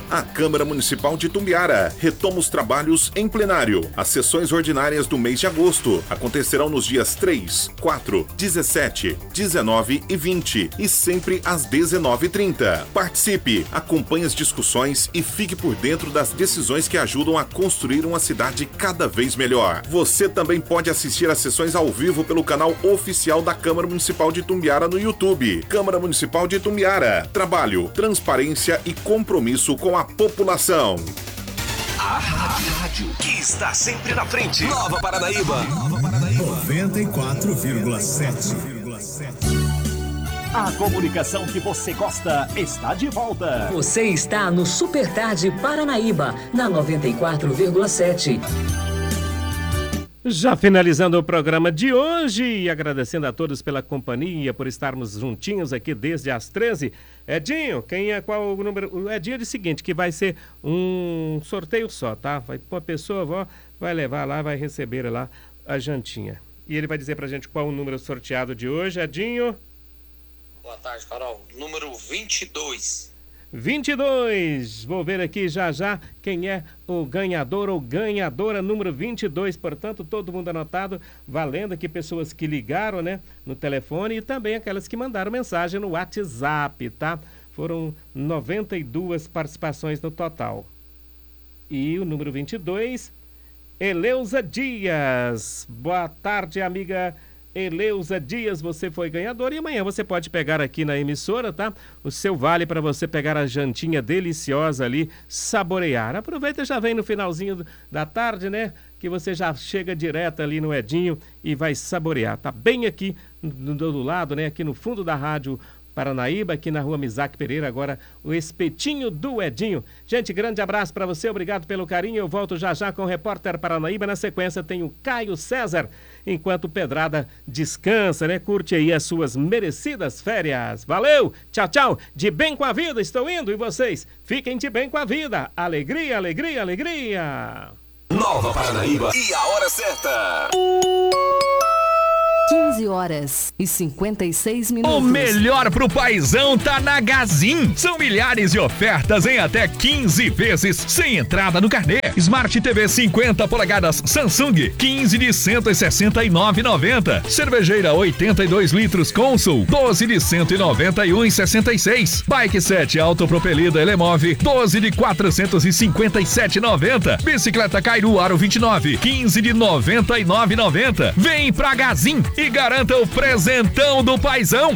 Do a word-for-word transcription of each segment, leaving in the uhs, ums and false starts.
A Câmara Municipal de Itumbiara retoma os trabalhos em plenário. As sessões ordinárias do mês de agosto acontecerão nos dias três, quatro, dezessete, dezenove e vinte e sempre às dezenove e trinta. Participe, acompanhe as discussões e fique por dentro das decisões que ajudam a construir uma cidade cada vez melhor. Você também pode assistir às sessões ao vivo pelo canal oficial da Câmara Municipal de Itumbiara no YouTube. Câmara Municipal de Itumbiara. Trabalho, transparência e compromisso com a população. A rádio, a rádio que está sempre na frente. Nova Paranaíba. Nova Paranaíba. noventa e quatro vírgula sete. A comunicação que você gosta está de volta. Você está no Super Tarde Paranaíba, na noventa e quatro vírgula sete. Já finalizando o programa de hoje e agradecendo a todos pela companhia, por estarmos juntinhos aqui desde as treze. Edinho, quem é qual o número? O Edinho disse o seguinte, que vai ser um sorteio só, tá? Vai uma pessoa, vó, vai levar lá, vai receber lá a jantinha. E ele vai dizer pra gente qual o número sorteado de hoje, Edinho. Boa tarde, Carol. Número vinte e dois. vinte e dois. Vou ver aqui já já quem é o ganhador ou ganhadora número vinte e dois. Portanto, todo mundo anotado, valendo aqui pessoas que ligaram, né, no telefone e também aquelas que mandaram mensagem no WhatsApp, tá? Foram noventa e duas participações no total. E o número vinte e dois, Eleusa Dias. Boa tarde, amiga Eleusa Dias, você foi ganhadora e amanhã você pode pegar aqui na emissora, tá? O seu vale para você pegar a jantinha deliciosa ali, saborear. Aproveita e já vem no finalzinho da tarde, né? Que você já chega direto ali no Edinho e vai saborear. Tá bem aqui do, do lado, né? Aqui no fundo da rádio Paranaíba, aqui na rua Misac Pereira, agora o espetinho do Edinho. Gente, grande abraço para você, obrigado pelo carinho. Eu volto já já com o repórter Paranaíba. Na sequência tem o Caio César, enquanto o Pedrada descansa, né? Curte aí as suas merecidas férias. Valeu, tchau, tchau. De bem com a vida, estou indo e vocês fiquem de bem com a vida. Alegria, alegria, alegria. Nova Paranaíba e a hora certa. quinze horas e cinquenta e seis minutos. O melhor pro paizão tá na Gazin. São milhares de ofertas em até quinze vezes, sem entrada no carnê. Smart T V cinquenta polegadas Samsung, quinze de cento e sessenta e nove reais e noventa centavos. Cervejeira oitenta e dois litros Consul, doze de cento e noventa e um reais e sessenta e seis centavos. Bike sete autopropelida Elemove, doze de quatrocentos e cinquenta e sete reais e noventa centavos. Bicicleta Kairu Aro vinte e nove, quinze de noventa e nove reais e noventa centavos. Vem pra Gazin e garanta o presentão do paizão.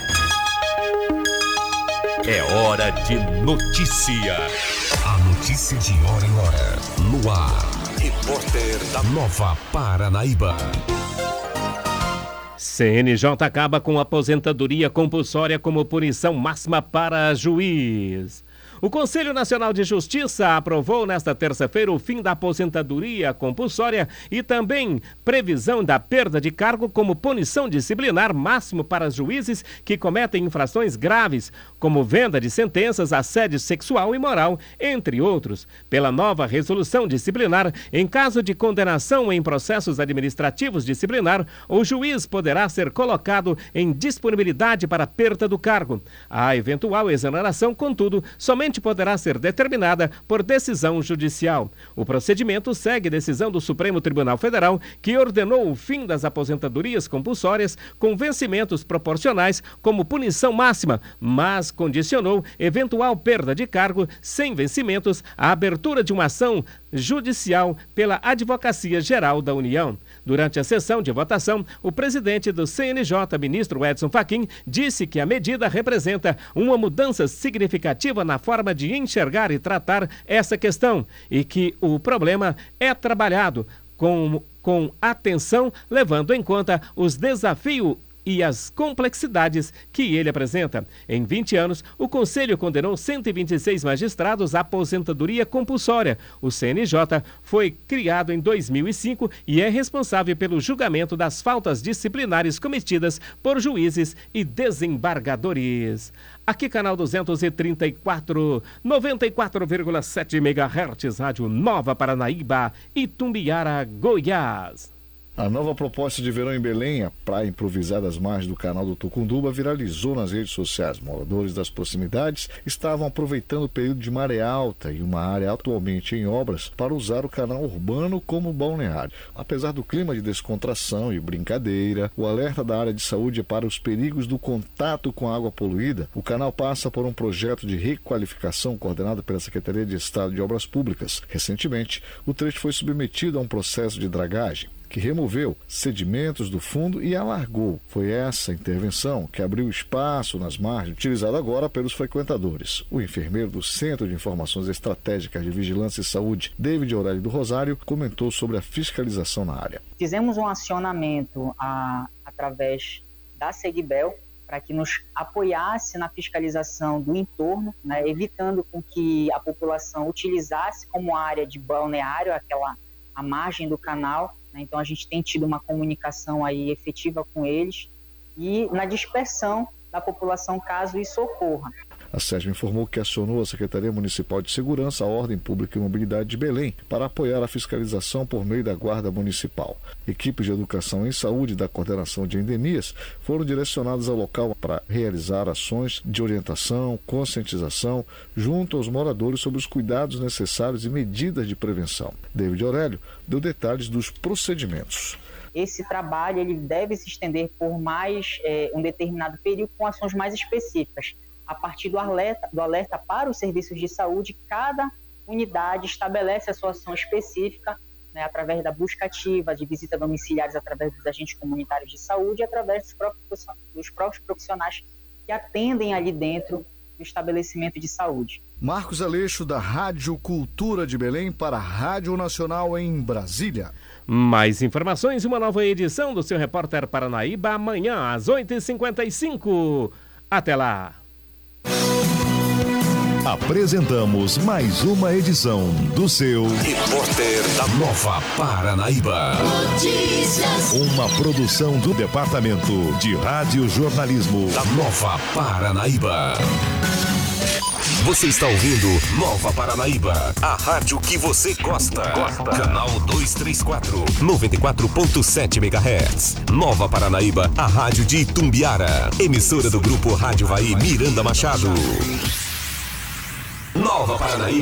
É hora de notícia. A notícia de hora em hora. No ar. Repórter da Nova Paranaíba. C N J acaba com aposentadoria compulsória como punição máxima para juiz. O Conselho Nacional de Justiça aprovou nesta terça-feira o fim da aposentadoria compulsória e também previsão da perda de cargo como punição disciplinar máximo para juízes que cometem infrações graves, como venda de sentenças, assédio sexual e moral, entre outros. Pela nova resolução disciplinar, em caso de condenação em processos administrativos disciplinar, o juiz poderá ser colocado em disponibilidade para perda do cargo. A eventual exoneração, contudo, somente poderá ser determinada por decisão judicial. O procedimento segue decisão do Supremo Tribunal Federal, que ordenou o fim das aposentadorias compulsórias com vencimentos proporcionais como punição máxima, mas condicionou eventual perda de cargo sem vencimentos à abertura de uma ação judicial pela Advocacia Geral da União. Durante a sessão de votação, o presidente do C N J, ministro Edson Fachin, disse que a medida representa uma mudança significativa na forma de enxergar e tratar essa questão e que o problema é trabalhado com, com atenção, levando em conta os desafios e as complexidades que ele apresenta. Em vinte anos, o Conselho condenou cento e vinte e seis magistrados à aposentadoria compulsória. O C N J foi criado em dois mil e cinco e é responsável pelo julgamento das faltas disciplinares cometidas por juízes e desembargadores. Aqui, canal duzentos e trinta e quatro, noventa e quatro vírgula sete megahertz, Rádio Nova Paranaíba, Itumbiara, Goiás. A nova proposta de verão em Belém, a praia improvisada às margens do canal do Tucunduba, viralizou nas redes sociais. Moradores das proximidades estavam aproveitando o período de maré alta e uma área atualmente em obras para usar o canal urbano como balneário. Apesar do clima de descontração e brincadeira, o alerta da área de saúde é para os perigos do contato com a água poluída. O canal passa por um projeto de requalificação coordenado pela Secretaria de Estado de Obras Públicas. Recentemente, o trecho foi submetido a um processo de dragagem que removeu sedimentos do fundo e alargou. Foi essa intervenção que abriu espaço nas margens, utilizado agora pelos frequentadores. O enfermeiro do Centro de Informações Estratégicas de Vigilância e Saúde, David Aurélio do Rosário, comentou sobre a fiscalização na área. Fizemos um acionamento a, através da Segibel para que nos apoiasse na fiscalização do entorno, né, evitando com que a população utilizasse como área de balneário aquela a margem do canal. Então a gente tem tido uma comunicação aí efetiva com eles e na dispersão da população caso isso ocorra. A SESM informou que acionou a Secretaria Municipal de Segurança, a Ordem Pública e Mobilidade de Belém para apoiar a fiscalização por meio da Guarda Municipal. Equipes de educação em saúde da Coordenação de Endemias foram direcionadas ao local para realizar ações de orientação, conscientização junto aos moradores sobre os cuidados necessários e medidas de prevenção. David Aurélio deu detalhes dos procedimentos. Esse trabalho ele deve se estender por mais é, um determinado período com ações mais específicas. A partir do alerta, do alerta para os serviços de saúde, cada unidade estabelece a sua ação específica, né, através da busca ativa, de visita domiciliares através dos agentes comunitários de saúde e através dos próprios, dos próprios profissionais que atendem ali dentro do estabelecimento de saúde. Marcos Aleixo, da Rádio Cultura de Belém, para a Rádio Nacional em Brasília. Mais informações e uma nova edição do seu Repórter Paranaíba amanhã às oito e cinquenta e cinco. Até lá! Apresentamos mais uma edição do seu Repórter da Nova Paranaíba. Notícias. Uma produção do Departamento de Rádio Jornalismo da Nova Paranaíba. Você está ouvindo Nova Paranaíba, a rádio que você gosta. gosta. Canal duzentos e trinta e quatro, noventa e quatro ponto sete megahertz. Nova Paranaíba, a rádio de Itumbiara. Emissora do Grupo Rádio Vai Miranda Machado. Nova Paranaíba.